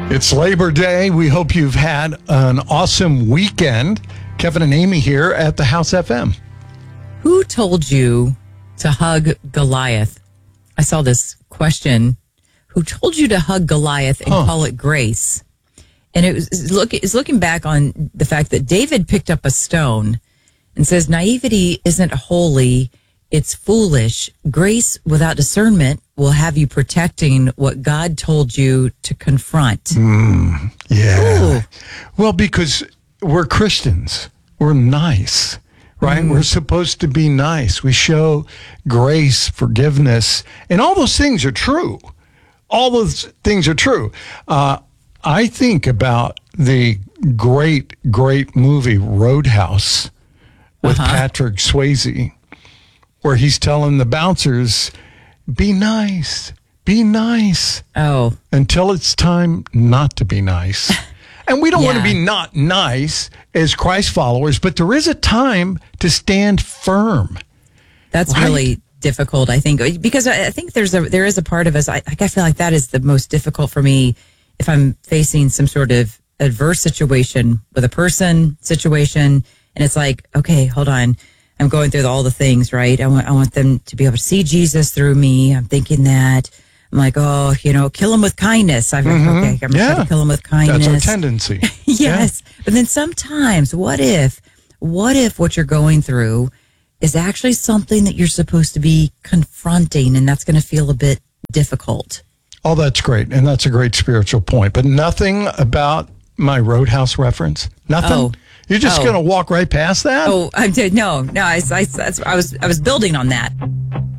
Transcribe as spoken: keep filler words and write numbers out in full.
It's Labor Day. We hope you've had an awesome weekend. Kevin and Amy here at the House F M. Who told you to hug Goliath? I saw this question. Who told you to hug Goliath and huh. call it grace? And it was look is looking back on the fact that David picked up a stone and says, naivety isn't holy, it's foolish. Grace without discernment will have you protecting what God told you to confront. Mm, yeah. Ooh. Well, because we're Christians. We're nice, right? Mm. We're supposed to be nice. We show grace, forgiveness, and all those things are true. All those things are true. Uh, I think about the great, great movie Roadhouse with uh-huh. Patrick Swayze, where he's telling the bouncers, be nice, be nice. Oh. Until it's time not to be nice. And we don't yeah. want to be not nice as Christ followers, but there is a time to stand firm. That's right? really difficult, I think, because I think there's a there is a part of us, I, I feel like that is the most difficult for me if I'm facing some sort of adverse situation with a person, situation, and it's like, okay, hold on. I'm going through all the things, right? I want I want them to be able to see Jesus through me. I'm thinking that. I'm like, oh, you know, kill him with kindness. I've mm-hmm. okay, I'm yeah. trying to kill him with kindness. That's our tendency. yes. Yeah. But then sometimes, what if, what if what you're going through is actually something that you're supposed to be confronting, and that's going to feel a bit difficult? Oh, that's great. And that's a great spiritual point. But nothing about my Roadhouse reference? Nothing? Oh. You're just oh. going to walk right past that? Oh, I did. No, no, I, I, I was, I was building on that.